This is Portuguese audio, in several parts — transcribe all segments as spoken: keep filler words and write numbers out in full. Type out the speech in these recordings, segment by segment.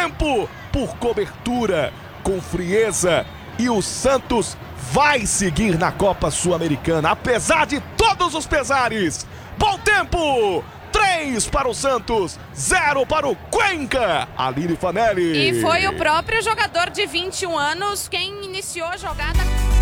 tempo por cobertura, com frieza, e o Santos vai seguir na Copa Sul-Americana, apesar de todos os pesares. Bom tempo! três para o Santos, zero para o Cuenca, Aline Fanelli. E foi o próprio jogador de vinte e um anos quem iniciou a jogada.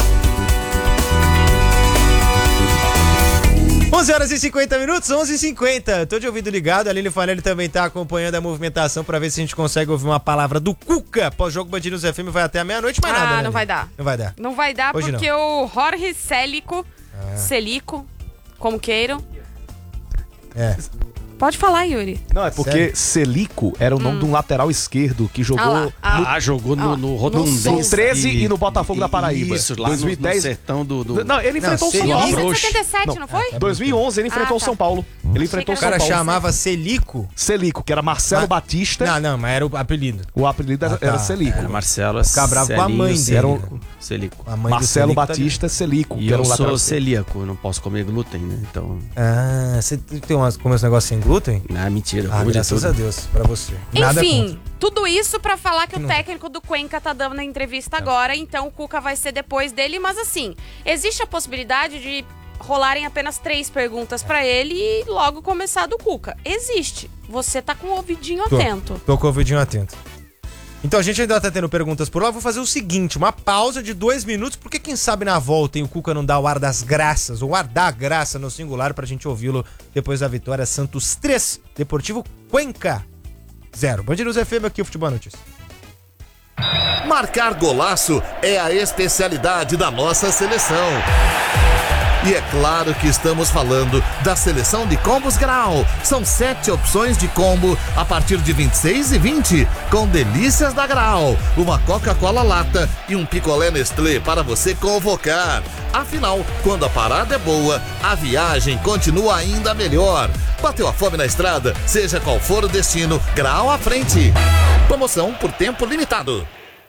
onze horas e cinquenta minutos, onze e cinquenta. Tô de ouvido ligado, a Aline Fanelli também tá acompanhando a movimentação pra ver se a gente consegue ouvir uma palavra do Cuca. Pós-jogo Band News F M vai até a meia-noite, mas ah, nada, né? não vai dar. Não vai dar. Não vai dar Hoje porque não. o Jorge Célico, ah. Celico, como queiram. É. Pode falar, Yuri. Não, é porque Sério? Celico era o nome hum. de um lateral esquerdo que jogou... Ah, ah, no... ah jogou no, no Rodondense. No treze e, e no Botafogo e, da Paraíba. Isso, lá dois mil e dez. No, no sertão do... do... Não, ele enfrentou o São Paulo. mil novecentos e setenta e sete, não, não foi? dois mil e onze ele enfrentou o ah, tá. São Paulo. Ele enfrentou o São Paulo. O cara chamava Celico? Celico, que era Marcelo mas... Batista. Não, não, mas era o apelido. O apelido era, ah, tá. era Celico. Era Marcelo Ficava bravo com a mãe dele. Era um... Celico. A mãe Marcelo Batista tá Celico. E que era eu um sou celíaco, não posso comer glúten, né? Então... Ah, você tem umas, come uns negócios sem glúten? Ah, mentira. Ah, graças a Deus, pra você. Nada Enfim, contra. Tudo isso pra falar que, que o técnico do Cuenca tá dando a entrevista é. agora, então o Cuca vai ser depois dele, mas assim, existe a possibilidade de rolarem apenas três perguntas é. pra ele e logo começar do Cuca. Existe. Você tá com o ouvidinho tô, atento. Tô com o ouvidinho atento. Então a gente ainda tá tendo perguntas por lá, vou fazer o seguinte, uma pausa de dois minutos, porque quem sabe na volta hein, o Cuca não dá o ar das graças, ou o ar da graça no singular pra gente ouvi-lo depois da vitória. Santos três, Deportivo Cuenca zero. Band News F M aqui, o Futebol Notícias. Marcar golaço é a especialidade da nossa seleção. E é claro que estamos falando da seleção de combos Grau. São sete opções de combo a partir de vinte e seis e vinte, com delícias da Grau. Uma Coca-Cola lata e um picolé Nestlé para você convocar. Afinal, quando a parada é boa, a viagem continua ainda melhor. Bateu a fome na estrada? Seja qual for o destino, Grau à frente. Promoção por tempo limitado.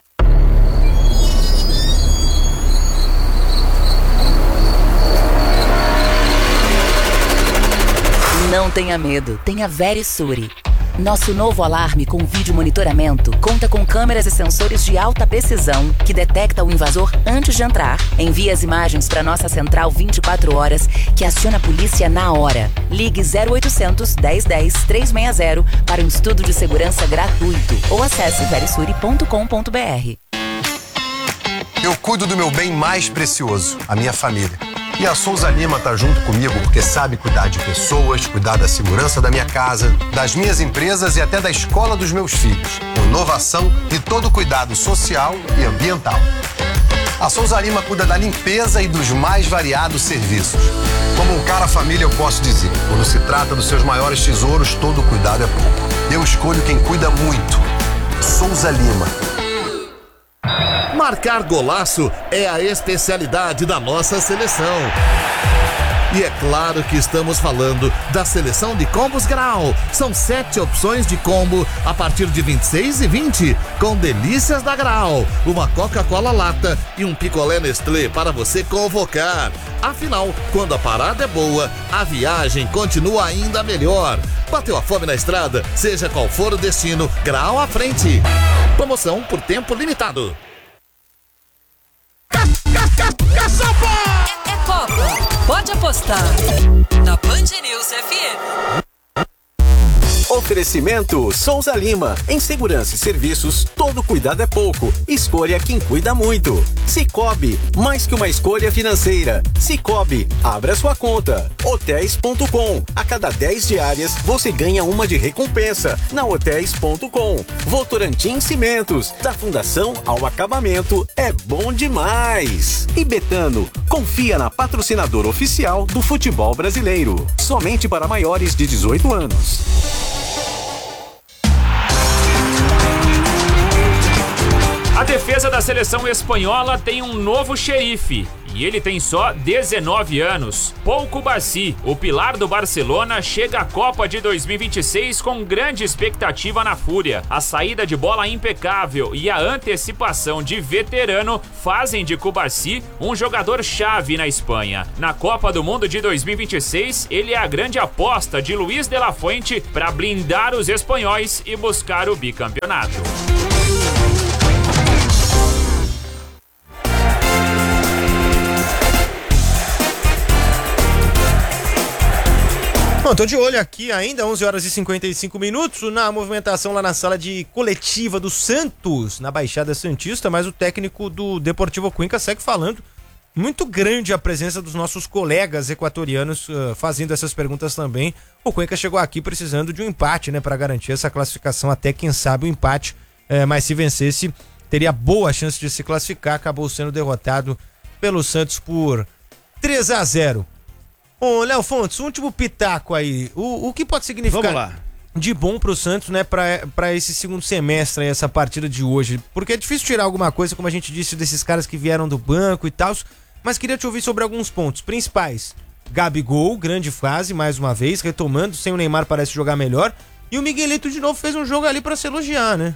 Não tenha medo, tenha Verisure. Nosso novo alarme com vídeo monitoramento conta com câmeras e sensores de alta precisão que detecta o invasor antes de entrar, envia as imagens para nossa central vinte e quatro horas, que aciona a polícia na hora. Ligue zero oitocentos, dez dez, trezentos e sessenta para um estudo de segurança gratuito ou acesse verisure ponto com ponto br. Eu cuido do meu bem mais precioso, a minha família. E a Souza Lima tá junto comigo porque sabe cuidar de pessoas, cuidar da segurança da minha casa, das minhas empresas e até da escola dos meus filhos. Com inovação e todo cuidado social e ambiental. A Souza Lima cuida da limpeza e dos mais variados serviços. Como um cara família eu posso dizer, quando se trata dos seus maiores tesouros, todo cuidado é pouco. Eu escolho quem cuida muito. Souza Lima. Marcar golaço é a especialidade da nossa seleção. E é claro que estamos falando da seleção de combos Grau. São sete opções de combo a partir de vinte e seis e vinte, com delícias da Grau. Uma Coca-Cola lata e um picolé Nestlé para você convocar. Afinal, quando a parada é boa, a viagem continua ainda melhor. Bateu a fome na estrada? Seja qual for o destino, Grau à frente. Promoção por tempo limitado. É, é Copa. Pode apostar na Band News F M. Oferecimento Souza Lima. Em segurança e serviços, todo cuidado é pouco. Escolha quem cuida muito. Sicoob, mais que uma escolha financeira. Sicoob, abra sua conta. Hotéis ponto com. A cada dez diárias, você ganha uma de recompensa. Na Hotéis ponto com. Votorantim Cimentos. Da fundação ao acabamento, é bom demais. E Betano, confia na patrocinadora oficial do futebol brasileiro. Somente para maiores de dezoito anos. A defesa da seleção espanhola tem um novo xerife e ele tem só dezenove anos. Paul Cubarsí, o pilar do Barcelona, chega à Copa de dois mil e vinte e seis com grande expectativa na Fúria. A saída de bola impecável e a antecipação de veterano fazem de Cubarsí um jogador-chave na Espanha. Na Copa do Mundo de dois mil e vinte e seis, ele é a grande aposta de Luis de la Fuente para blindar os espanhóis e buscar o bicampeonato. Bom, tô de olho aqui ainda, onze horas e cinquenta e cinco minutos, na movimentação lá na sala de coletiva do Santos, na Baixada Santista, mas o técnico do Deportivo Cuenca segue falando. Muito grande a presença dos nossos colegas equatorianos uh, fazendo essas perguntas também. O Cuenca chegou aqui precisando de um empate, né, para garantir essa classificação, até quem sabe o empate, eh, mas se vencesse teria boa chance de se classificar, acabou sendo derrotado pelo Santos por três a zero. Ô, Léo Fontes, último pitaco aí. O, o que pode significar Vamos lá. de bom pro Santos, né, pra, pra esse segundo semestre, essa partida de hoje? Porque é difícil tirar alguma coisa, como a gente disse, desses caras que vieram do banco e tal, mas queria te ouvir sobre alguns pontos principais. Gabigol, grande fase, mais uma vez, retomando, sem o Neymar parece jogar melhor. E o Miguelito de novo fez um jogo ali pra se elogiar, né?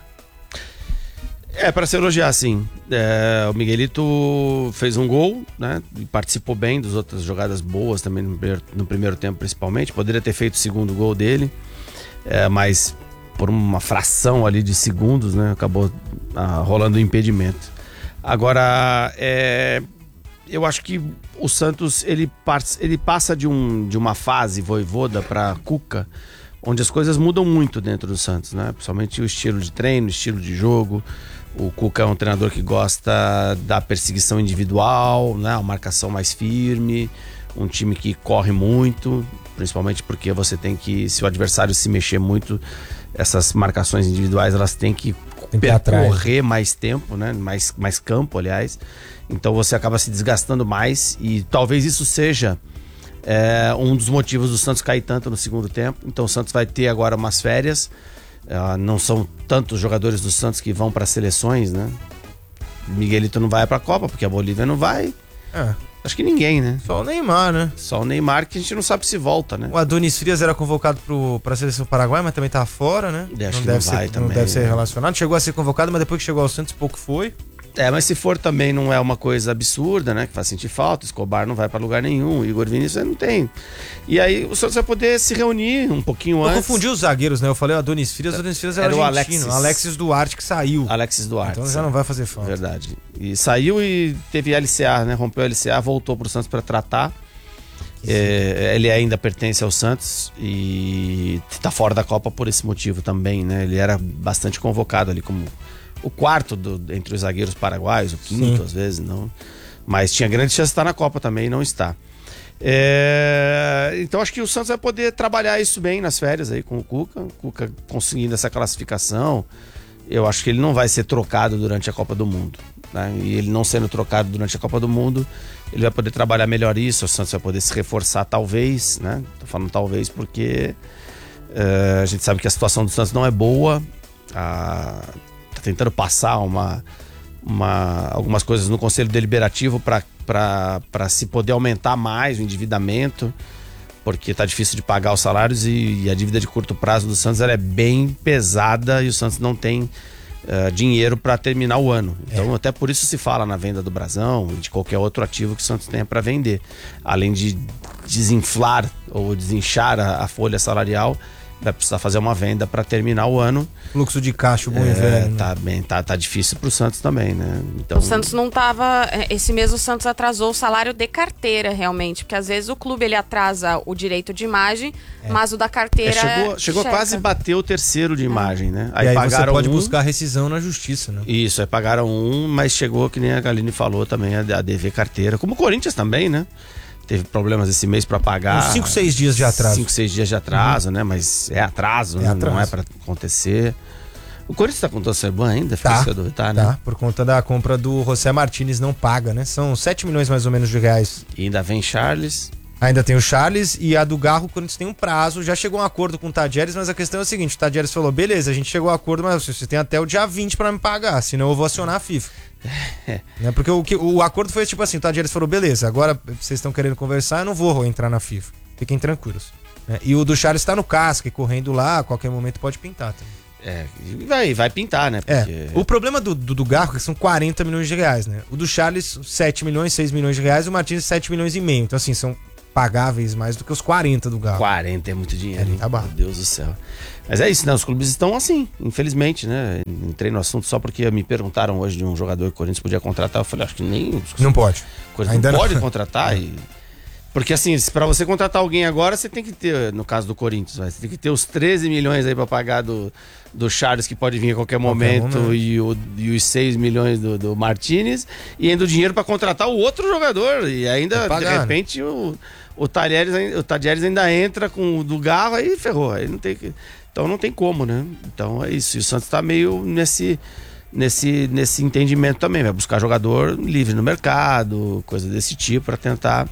É, para se elogiar, sim. É, o Miguelito fez um gol, né? E participou bem das outras jogadas boas também no primeiro, no primeiro tempo, principalmente. Poderia ter feito o segundo gol dele, é, mas por uma fração ali de segundos, né? Acabou ah, rolando o impedimento. Agora, é, eu acho que o Santos ele, ele passa de, um, de uma fase Vojvoda para Cuca, onde as coisas mudam muito dentro do Santos, né? Principalmente o estilo de treino, o estilo de jogo. O Cuca é um treinador que gosta da perseguição individual, né? Uma marcação mais firme, um time que corre muito, principalmente porque você tem que, se o adversário se mexer muito, essas marcações individuais elas têm que Tem que percorrer mais tempo, né? Mais, mais campo, aliás. Então você acaba se desgastando mais e talvez isso seja é, um dos motivos do Santos cair tanto no segundo tempo. Então o Santos vai ter agora umas férias. Uh, não são tantos jogadores do Santos que vão para seleções, né? Miguelito não vai para a Copa porque a Bolívia não vai. É. Acho que ninguém, né? Só o Neymar, né? Só o Neymar, que a gente não sabe se volta, né? O Adonis Frias era convocado para a seleção paraguaia, mas também tá fora, né? Acho não que deve não vai ser, também, não deve ser né? relacionado. Chegou a ser convocado, mas depois que chegou ao Santos, pouco foi. É, mas se for também não é uma coisa absurda, né? Que faz sentir falta. Escobar não vai pra lugar nenhum. Igor Vinícius não tem. E aí o Santos vai poder se reunir um pouquinho Eu antes. confundi os zagueiros, né? Eu falei o Adonis Frias, o Adonis Frias era, Era o argentino. Alexis. Alexis Duarte que saiu. Alexis Duarte. Então já não vai fazer falta. Verdade. E saiu e teve L C A, né? Rompeu a L C A, voltou pro Santos pra tratar. É, ele ainda pertence ao Santos e tá fora da Copa por esse motivo também, né? Ele era bastante convocado ali como o quarto do, entre os zagueiros paraguaios, o quinto, Sim. às vezes, não. Mas tinha grande chance de estar na Copa também e não está. É, então acho que o Santos vai poder trabalhar isso bem nas férias aí com o Cuca. O Cuca conseguindo essa classificação, eu acho que ele não vai ser trocado durante a Copa do Mundo, né? E ele não sendo trocado durante a Copa do Mundo, ele vai poder trabalhar melhor isso. O Santos vai poder se reforçar talvez, né? Tô falando talvez porque é, a gente sabe que a situação do Santos não é boa. A tentando passar uma, uma, algumas coisas no Conselho Deliberativo para se poder aumentar mais o endividamento, porque está difícil de pagar os salários e, e a dívida de curto prazo do Santos ela é bem pesada e o Santos não tem uh, dinheiro para terminar o ano. Então é. até por isso se fala na venda do Brasão e de qualquer outro ativo que o Santos tenha para vender. Além de desinflar ou desinchar a, a folha salarial, vai precisar fazer uma venda para terminar o ano. Fluxo de caixa, bom é, inverno. Tá, bem, tá, tá difícil pro Santos também, né? Então... O Santos não tava... Esse mês o Santos atrasou o salário de carteira, realmente. Porque às vezes o clube ele atrasa o direito de imagem, é. mas o da carteira... É, chegou chegou a quase bater o terceiro de imagem, né? Aí, e aí pagaram você pode um... buscar rescisão na justiça, né? Isso, aí pagaram um, mas chegou, que nem a Galine falou também, a, a dever carteira. Como o Corinthians também, né? Teve problemas esse mês para pagar. cinco, seis dias de atraso. cinco, seis dias de atraso, uhum. né? Mas é atraso, é né? atraso. Não é para acontecer. O Corinthians tá com o Torceban ainda? Tá, tá, né? Tá, por conta da compra do José Martínez, não paga, né? São sete milhões mais ou menos de reais. E ainda vem Charles. Ainda tem o Charles e a do Garro, o Corinthians tem um prazo, já chegou a um acordo com o Tadieres, mas a questão é a seguinte, o Tadieres falou, beleza, a gente chegou a um acordo, mas você tem até o dia vinte pra me pagar, senão eu vou acionar a FIFA. É. Né? Porque o, que, o acordo foi tipo assim, o Tadieres falou, beleza, agora vocês estão querendo conversar, eu não vou entrar na FIFA, fiquem tranquilos. Né? E o do Charles tá no casco, correndo lá, a qualquer momento pode pintar também. É, vai, vai pintar, né? Porque... É, o problema do, do, do Garro é que são quarenta milhões de reais, né? O do Charles, sete milhões, seis milhões de reais, e o Martins, sete milhões e meio. Então, assim, são pagáveis mais do que os quarenta do Garro. quarenta é muito dinheiro, hein? Tá bom. Meu Deus do céu. Mas é isso, né? Os clubes estão assim, infelizmente, né? Entrei no assunto só porque me perguntaram hoje de um jogador que o Corinthians podia contratar. Eu falei, acho que nem... Não pode. Ainda não pode contratar e... Porque assim, pra você contratar alguém agora, você tem que ter, no caso do Corinthians, você tem que ter os treze milhões aí pra pagar do, do Charles, que pode vir a qualquer momento, qualquer momento. E, o, e os seis milhões do, do Martínez, e ainda o dinheiro pra contratar o outro jogador. E ainda, pagar, de repente, né? o, o, Talheres, o Talheres ainda entra com o do Garro, aí ferrou. Aí não tem que, então não tem como, né? Então é isso. E o Santos tá meio nesse... Nesse, nesse entendimento também, vai buscar jogador livre no mercado, coisa desse tipo, pra tentar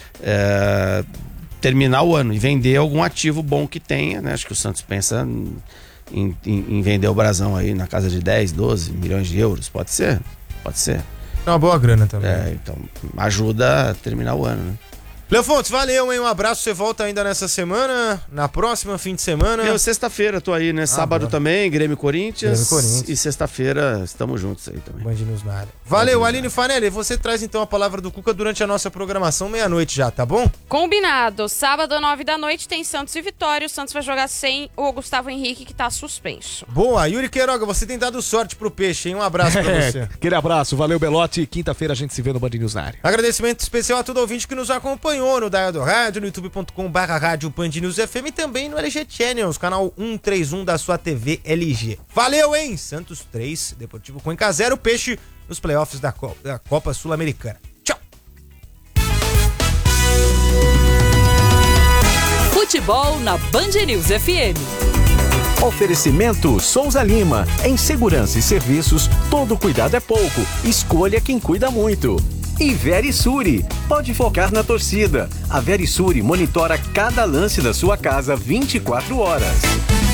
É, terminar o ano e vender algum ativo bom que tenha, né? Acho que o Santos pensa em, em, em vender o Brasão aí na casa de dez, doze milhões de euros, pode ser, pode ser. É uma boa grana também. É, então ajuda a terminar o ano, né? Léo Fontes, valeu, hein? Um abraço, você volta ainda nessa semana, na próxima, fim de semana. Eu, sexta-feira, tô aí, né? Sábado ah, também, Grêmio Corinthians. Grêmio Corinthians. E sexta-feira estamos juntos aí também. Band News na área. Valeu, Aline Fanelli. Você traz então a palavra do Cuca durante a nossa programação, meia-noite já, tá bom? Combinado. Sábado, nove da noite, tem Santos e Vitória. O Santos vai jogar sem o Gustavo Henrique, que tá suspenso. Boa. Yuri Queiroga, você tem dado sorte pro peixe, hein? Um abraço pra é, você. Aquele abraço. Valeu, Belotti. Quinta-feira a gente se vê no Band News na área. Agradecimento especial a todo ouvinte que nos acompanhou no Dial do Rádio, no youtube ponto com barra rádio Band News F M e também no L G Channels, canal cento e trinta e um da sua T V L G. Valeu, hein? Santos três, Deportivo Cuenca zero, Peixe nos playoffs da Copa, da Copa Sul-Americana. Tchau! Futebol na Band News F M. Oferecimento Souza Lima. Em segurança e serviços, todo cuidado é pouco. Escolha quem cuida muito. E Verisure, pode focar na torcida. A Verisure monitora cada lance da sua casa vinte e quatro horas.